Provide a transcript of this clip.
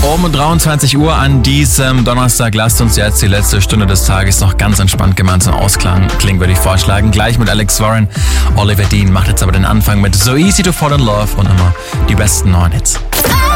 Um 23 Uhr an diesem Donnerstag lasst uns jetzt die letzte Stunde des Tages noch ganz entspannt gemeinsam ausklingen, würde ich vorschlagen. Gleich mit Alex Warren. Oliver Dean macht jetzt aber den Anfang mit So Easy to Fall in Love und immer die besten neuen Hits.